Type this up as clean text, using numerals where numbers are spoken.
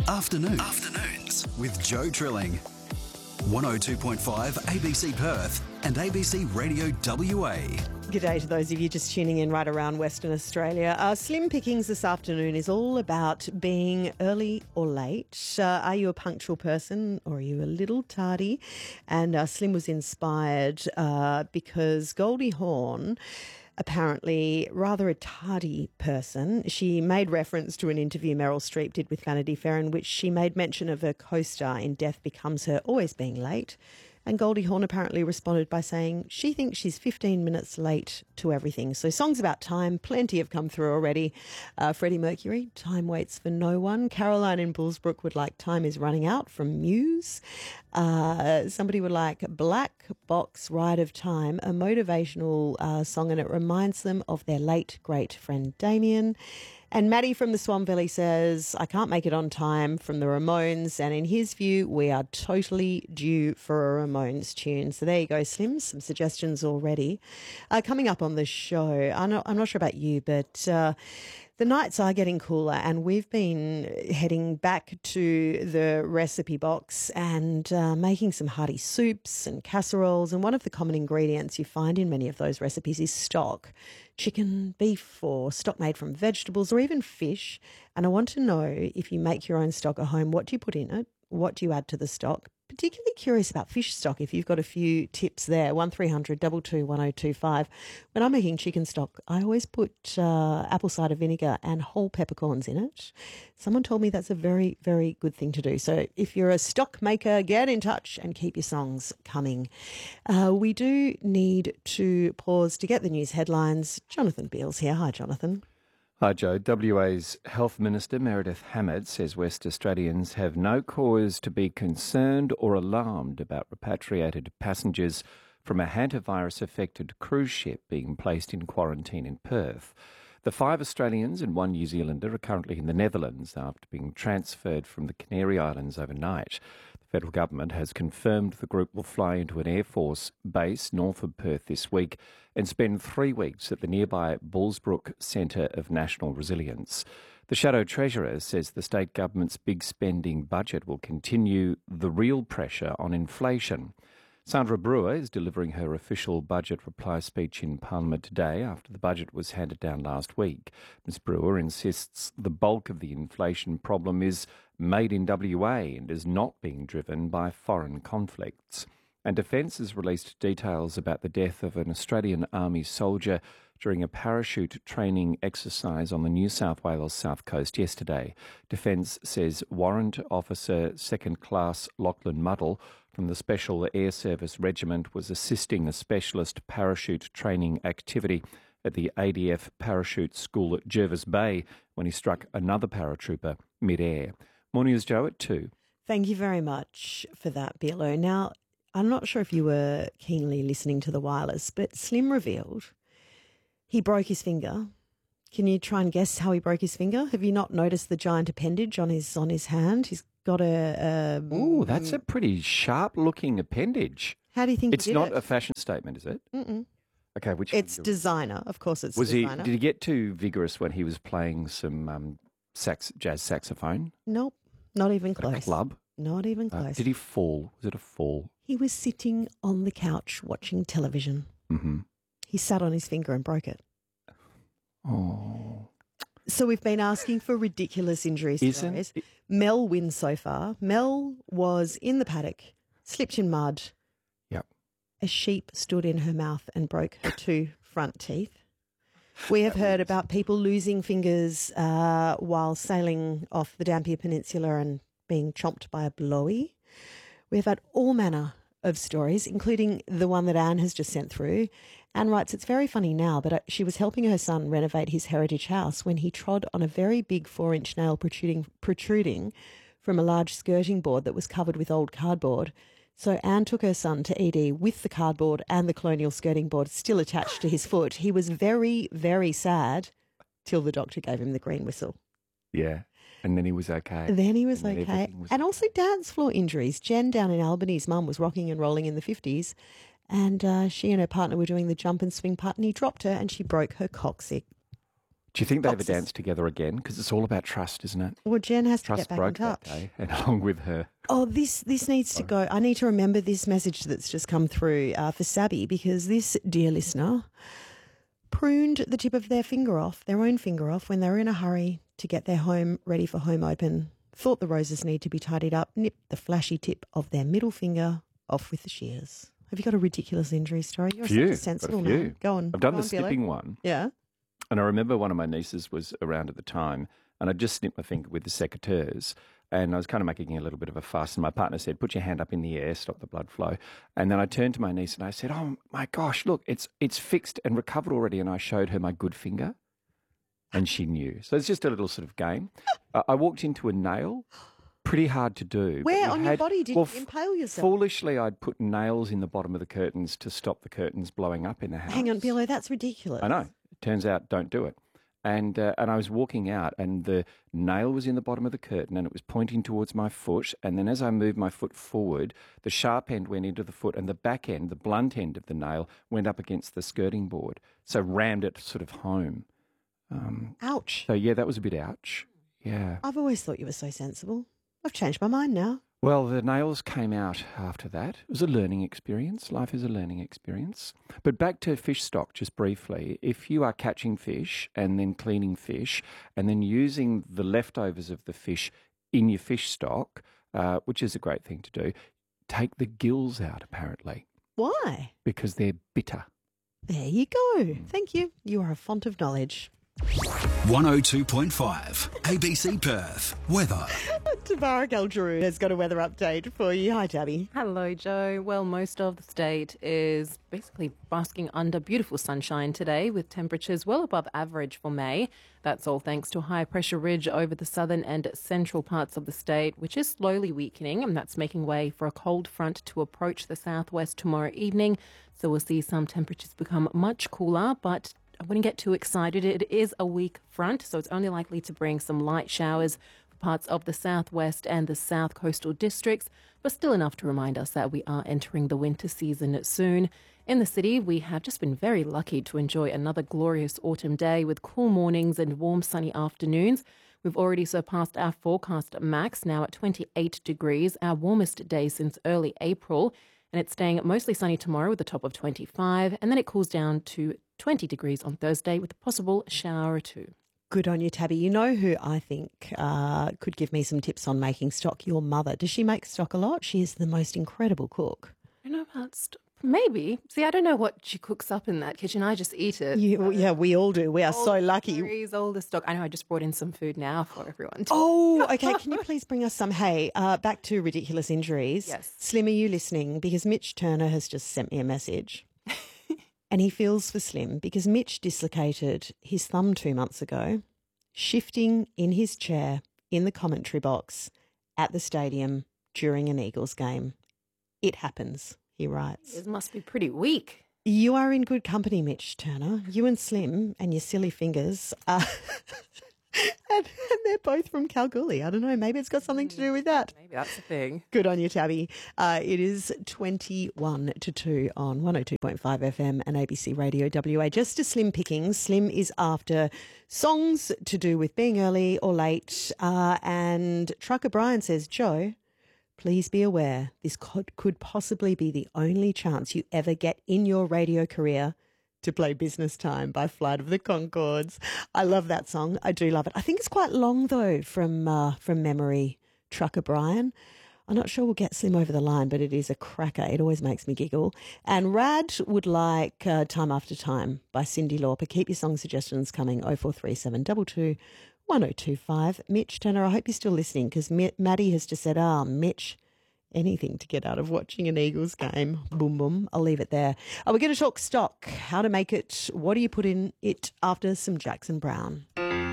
Afternoons with Joe Trilling. 102.5 ABC Perth and ABC Radio WA. G'day to those of you just tuning in right around Western Australia. Slim Pickings this afternoon is all about being early or late. Are you a punctual person or are you a little tardy? And Slim was inspired because Goldie Hawn, apparently rather a tardy person. She made reference to an interview Meryl Streep did with Vanity Fair in which she made mention of her co-star in Death Becomes Her always being late. And Goldie Hawn apparently responded by saying she thinks she's 15 minutes late to everything. So songs about time, plenty have come through already. Freddie Mercury, Time Waits for No One. Caroline in Bullsbrook would like Time Is Running Out from Muse. Somebody would like Black Box Ride of Time, a motivational song, and it reminds them of their late great friend Damien. And Maddie from the Swan Valley says, I can't make it on time from the Ramones. And in his view, we are totally due for a Ramones tune. So there you go, Slim. Some suggestions already. Coming up on the show, I'm not sure about you, but the nights are getting cooler and we've been heading back to the recipe box and making some hearty soups and casseroles. And one of the common ingredients you find in many of those recipes is stock. Chicken, beef, or stock made from vegetables or even fish. And I want to know, if you make your own stock at home, what do you put in it? What do you add to the stock? Particularly curious about fish stock, if you've got a few tips there. 1300 22 1025. When I'm making chicken stock, I always put apple cider vinegar and whole peppercorns in it. Someone told me that's a very, very good thing to do. So if you're a stock maker, get in touch and keep your songs coming. We do need to pause to get the news headlines. Jonathan Beals here. Hi, Jonathan. Hi, Joe. WA's Health Minister Meredith Hammett says West Australians have no cause to be concerned or alarmed about repatriated passengers from a hantavirus-affected cruise ship being placed in quarantine in Perth. The 5 Australians and 1 New Zealander are currently in the Netherlands after being transferred from the Canary Islands overnight. The federal government has confirmed the group will fly into an Air Force base north of Perth this week and spend 3 weeks at the nearby Bullsbrook Centre of National Resilience. The Shadow Treasurer says the state government's big spending budget will continue the real pressure on inflation. Sandra Brewer is delivering her official budget reply speech in Parliament today after the budget was handed down last week. Ms Brewer insists the bulk of the inflation problem is made in WA and is not being driven by foreign conflicts. And Defence has released details about the death of an Australian Army soldier during a parachute training exercise on the New South Wales south coast yesterday. Defence says Warrant Officer 2nd Class Lachlan Muddle from the Special Air Service Regiment was assisting a specialist parachute training activity at the ADF Parachute School at Jervis Bay when he struck another paratrooper mid-air. More news, Joe, at 2. Thank you very much for that, Bielo. Now, I'm not sure if you were keenly listening to the wireless, but Slim revealed he broke his finger. Can you try and guess how he broke his finger? Have you not noticed the giant appendage on his hand? He's got a... Ooh, that's a pretty sharp-looking appendage. How do you think it's he did not it? a fashion statement, is it? Mm-mm. Okay, which it's designer. Of course, it's designer. Did he get too vigorous when he was playing some jazz saxophone? Nope, not even close. At a club? Not even close. Did he fall? Was it a fall? He was sitting on the couch watching television. Mm-hmm. He sat on his finger and broke it. Oh. So we've been asking for ridiculous injury stories. Mel wins so far. Mel was in the paddock, slipped in mud. Yep. A sheep stood in her mouth and broke her 2 front teeth. We have heard about people losing fingers while sailing off the Dampier Peninsula and being chomped by a blowie. We've had all manner of stories, including the one that Anne has just sent through. Anne writes, it's very funny now, but she was helping her son renovate his heritage house when he trod on a very big 4-inch nail protruding from a large skirting board that was covered with old cardboard. So Anne took her son to ED with the cardboard and the colonial skirting board still attached to his foot. He was very, very sad till the doctor gave him the green whistle. Yeah. And then he was okay. Then he was okay. And also dance floor injuries. Jen down in Albany's mum was rocking and rolling in the 50s and she and her partner were doing the jump and swing part and he dropped her and she broke her coccyx. Do you think they ever Foxes. dance together again? Because it's all about trust, isn't it? Well, Jen has to Trust get back in broke touch. that day, and along with her. Oh, this needs to go. I need to remember this message that's just come through for Sabby, because this dear listener pruned the tip of their own finger off, when they were in a hurry to get their home ready for home open. Thought the roses need to be tidied up, nipped the flashy tip of their middle finger off with the shears. Have you got a ridiculous injury story? You're such a sensible man. Go on. I've done Go the on, Billo. snipping one. Yeah. And I remember one of my nieces was around at the time, and I just snipped my finger with the secateurs, and I was kind of making a little bit of a fuss, and my partner said, "Put your hand up in the air, stop the blood flow." And then I turned to my niece and I said, "Oh my gosh, look, it's fixed and recovered already." And I showed her my good finger, and she knew. So it's just a little sort of game. I walked into a nail. Pretty hard to do. Where on your body did you impale yourself? Foolishly, I'd put nails in the bottom of the curtains to stop the curtains blowing up in the house. Hang on, Billo, that's ridiculous. I know. Turns out, don't do it. And I was walking out, and the nail was in the bottom of the curtain, and it was pointing towards my foot. And then as I moved my foot forward, the sharp end went into the foot, and the back end, the blunt end of the nail, went up against the skirting board. So rammed it sort of home. Ouch. So, yeah, that was a bit ouch. Yeah. I've always thought you were so sensible. I've changed my mind now. Well, the nails came out after that. It was a learning experience. Life is a learning experience. But back to fish stock, just briefly. If you are catching fish and then cleaning fish and then using the leftovers of the fish in your fish stock, which is a great thing to do, take the gills out, apparently. Why? Because they're bitter. There you go. Thank you. You are a font of knowledge. 102.5 ABC Perth. Weather. Tabarak El-Giroud has got a weather update for you. Hi, Tabby. Hello, Joe. Well, most of the state is basically basking under beautiful sunshine today, with temperatures well above average for May. That's all thanks to a high pressure ridge over the southern and central parts of the state, which is slowly weakening, and that's making way for a cold front to approach the southwest tomorrow evening. So we'll see some temperatures become much cooler, but I wouldn't get too excited. It is a weak front, so it's only likely to bring some light showers for parts of the southwest and the south coastal districts, but still enough to remind us that we are entering the winter season soon. In the city, we have just been very lucky to enjoy another glorious autumn day with cool mornings and warm sunny afternoons. We've already surpassed our forecast max, now at 28 degrees, our warmest day since early April. And it's staying mostly sunny tomorrow with a top of 25, and then it cools down to 20 degrees on Thursday with a possible shower or two. Good on you, Tabby. You know who I think could give me some tips on making stock? Your mother. Does she make stock a lot? She is the most incredible cook. I don't know about stock. Maybe. See, I don't know what she cooks up in that kitchen. I just eat it. Yeah, we all do. We are so lucky. All the stock. I know I just brought in some food now for everyone. Oh, okay. Can you please bring us some? Hey, back to ridiculous injuries. Yes. Slim, are you listening? Because Mitch Turner has just sent me a message. And he feels for Slim because Mitch dislocated his thumb 2 months ago, shifting in his chair in the commentary box at the stadium during an Eagles game. It happens, he writes. It must be pretty weak. You are in good company, Mitch Turner. You and Slim and your silly fingers. And they're both from Kalgoorlie. I don't know. Maybe it's got something to do with that. Maybe that's the thing. Good on you, Tabby. It is 21 to 2 on 102.5 FM and ABC Radio WA. Just a Slim pickings. Slim is after songs to do with being early or late. And Trucker Brian says, Joe, please be aware this could possibly be the only chance you ever get in your radio career to play Business Time by Flight of the Conchords. I love that song. I do love it. I think it's quite long, though, from memory, Trucker Brian. I'm not sure we'll get Slim over the line, but it is a cracker. It always makes me giggle. And Rad would like Time After Time by Cyndi Lauper. Keep your song suggestions coming, 0437 22 1025. Mitch Turner, I hope you're still listening because Maddie has just said, Mitch, anything to get out of watching an Eagles game. Boom, boom. I'll leave it there. We're going to talk stock, how to make it, what do you put in it after some Jackson Brown.